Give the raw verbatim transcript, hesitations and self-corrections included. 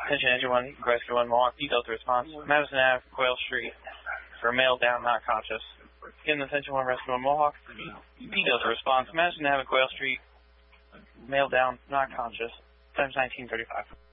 Attention engine one, rescue one, Mohawk, D Delta response. Madison Avenue, Quail Street, for male down, not conscious. Again, attention one, rescue one, Mohawk, D Delta response. Madison Avenue, Quail Street, male down, not conscious. Times nineteen thirty-five.